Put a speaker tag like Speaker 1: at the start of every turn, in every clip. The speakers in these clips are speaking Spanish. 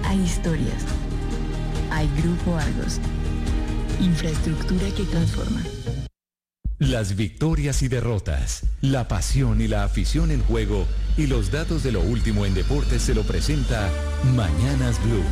Speaker 1: hay historias. Hay Grupo Argos. Infraestructura que transforma.
Speaker 2: Las victorias y derrotas, la pasión y la afición en juego y los datos de lo último en deportes se lo presenta Mañanas Blue.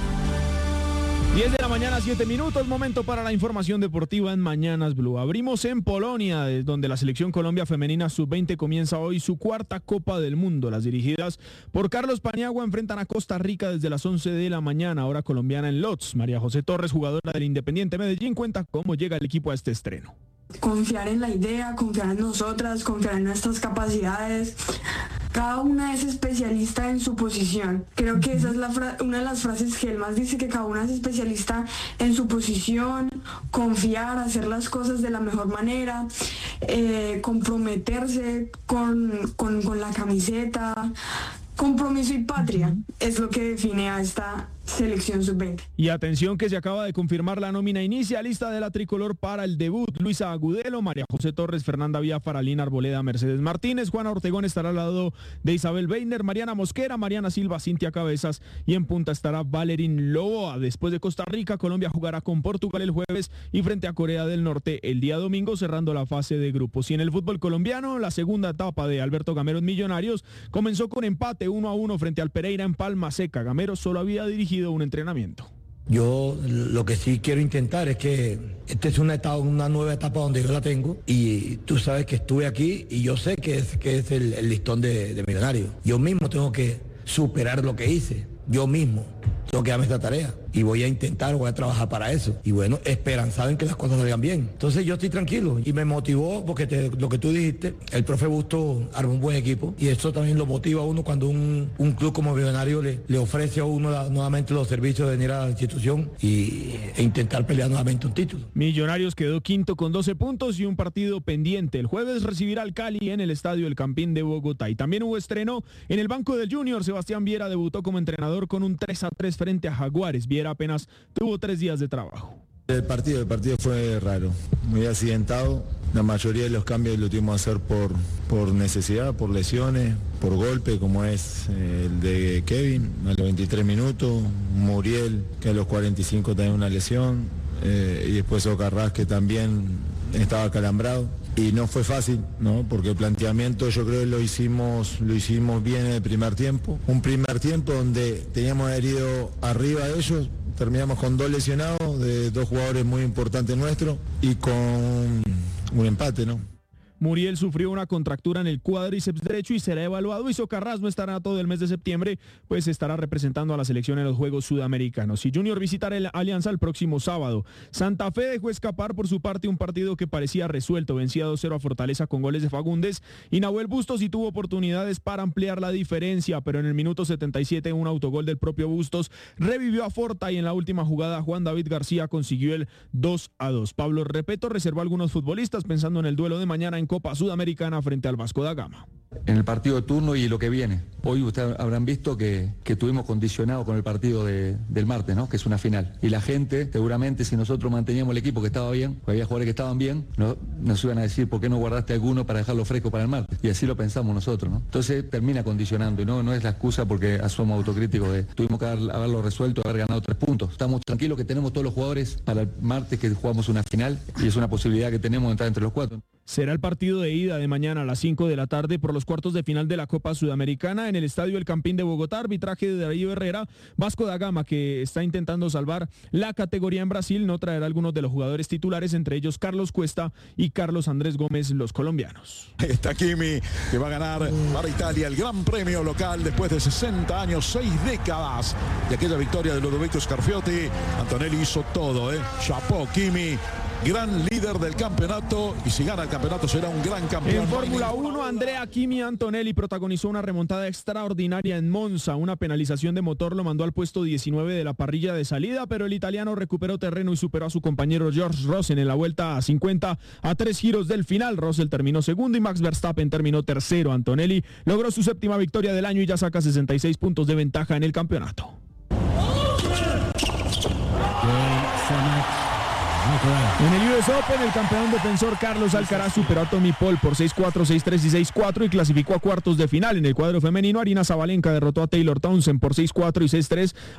Speaker 3: 10 de la mañana, 7 minutos, momento para la información deportiva en Mañanas Blue. Abrimos en Polonia, donde la selección Colombia femenina sub-20 comienza hoy su cuarta Copa del Mundo. Las dirigidas por Carlos Paniagua enfrentan a Costa Rica desde las 11 de la mañana, hora colombiana en Lodz. María José Torres, jugadora del Independiente Medellín, cuenta cómo llega el equipo a este estreno.
Speaker 4: Confiar en la idea, confiar en nosotras, confiar en nuestras capacidades. Cada una es especialista en su posición. Creo que esa es una de las frases que él más dice, que cada una es especialista en su posición, confiar, hacer las cosas de la mejor manera, comprometerse con la camiseta. Compromiso y patria es lo que define a esta selección sub-20.
Speaker 3: Y atención que se acaba de confirmar la nómina inicialista de la tricolor para el debut. Luisa Agudelo, María José Torres, Fernanda Biafara, Lina Arboleda, Mercedes Martínez, Juana Ortegón estará al lado de Isabel Weiner, Mariana Mosquera, Mariana Silva, Cintia Cabezas y en punta estará Valerín Loboa. Después de Costa Rica, Colombia jugará con Portugal el jueves y frente a Corea del Norte el día domingo, cerrando la fase de grupos. Y en el fútbol colombiano, la segunda etapa de Alberto Gamero en Millonarios comenzó con empate 1-1 frente al Pereira en Palma Seca. Gamero solo había dirigido un entrenamiento.
Speaker 5: Yo lo que sí quiero intentar es que esta es una nueva etapa donde yo la tengo y tú sabes que estuve aquí y yo sé que es el listón de Millonario. Yo mismo tengo que superar lo que hice, yo mismo tengo que darme esta tarea y voy a intentar, voy a trabajar para eso y bueno, esperanzado en que las cosas salgan bien. Entonces yo estoy tranquilo y me motivó porque lo que tú dijiste, el profe Busto armó un buen equipo y eso también lo motiva a uno cuando un club como Millonario le ofrece a uno nuevamente los servicios de venir a la institución e intentar pelear nuevamente un título.
Speaker 3: Millonarios quedó quinto con 12 puntos y un partido pendiente. El jueves recibirá al Cali en el estadio El Campín de Bogotá. Y también hubo estreno en el banco del Junior. Sebastián Viera debutó como entrenador con un 3-3 frente a Jaguares. Viera apenas tuvo 3 días de trabajo.
Speaker 6: El partido fue raro, muy accidentado. La mayoría de los cambios lo tuvimos que hacer por necesidad, por lesiones, por golpe, como es el de Kevin a los 23 minutos, Muriel, que a los 45 también una lesión, y después Ocarrás, que también estaba acalambrado. Y no fue fácil, ¿no? Porque el planteamiento yo creo que lo hicimos bien en el primer tiempo. Un primer tiempo donde teníamos herido arriba de ellos, terminamos con 2 lesionados de 2 jugadores muy importantes nuestros y con un empate, ¿no?
Speaker 3: Muriel sufrió una contractura en el cuádriceps derecho y será evaluado, y Socarrás no estará todo el mes de septiembre, pues estará representando a la selección en los Juegos Sudamericanos. Y Junior visitará el Alianza el próximo sábado. Santa Fe dejó escapar por su parte un partido que parecía resuelto, vencía 2-0 a Fortaleza con goles de Fagundes, y Nahuel Bustos sí tuvo oportunidades para ampliar la diferencia, pero en el minuto 77 un autogol del propio Bustos revivió a Forta y en la última jugada Juan David García consiguió el 2-2. Pablo Repeto reservó a algunos futbolistas pensando en el duelo de mañana en Copa Sudamericana frente al Vasco da Gama.
Speaker 7: En el partido de turno y lo que viene. Hoy ustedes habrán visto que tuvimos condicionado con el partido del martes, ¿no? Que es una final. Y la gente, seguramente, si nosotros manteníamos el equipo que estaba bien, porque había jugadores que estaban bien, nos iban a decir por qué no guardaste alguno para dejarlo fresco para el martes. Y así lo pensamos nosotros, ¿no? Entonces termina condicionando y no es la excusa porque somos autocríticos de tuvimos que haberlo resuelto, haber ganado 3 puntos. Estamos tranquilos que tenemos todos los jugadores para el martes que jugamos una final y es una posibilidad que tenemos de entrar entre los 4.
Speaker 3: Será el partido de ida de mañana a las 5 de la tarde por los cuartos de final de la Copa Sudamericana en el Estadio El Campín de Bogotá. Arbitraje de Darío Herrera. Vasco da Gama, que está intentando salvar la categoría en Brasil, no traerá algunos de los jugadores titulares, entre ellos Carlos Cuesta y Carlos Andrés Gómez, los colombianos.
Speaker 8: Está Kimi, que va a ganar para Italia el Gran Premio local después de 60 años, 6 décadas de aquella victoria de Ludovico Scarfiotti. Antonelli hizo todo, Chapó Kimi. Gran líder del campeonato y si gana el campeonato será un gran campeón.
Speaker 3: En Fórmula 1, Andrea Kimi Antonelli protagonizó una remontada extraordinaria en Monza. Una penalización de motor lo mandó al puesto 19 de la parrilla de salida, pero el italiano recuperó terreno y superó a su compañero George Russell en la vuelta a 50 a 3 giros del final. Russell terminó segundo y Max Verstappen terminó tercero. Antonelli logró su 7ª victoria del año y ya saca 66 puntos de ventaja en el campeonato. En el US Open, el campeón defensor Carlos Alcaraz superó a Tommy Paul por 6-4, 6-3 y 6-4 y clasificó a cuartos de final. En el cuadro femenino, Arina Zabalenka derrotó a Taylor Townsend por 6-4 y 6-3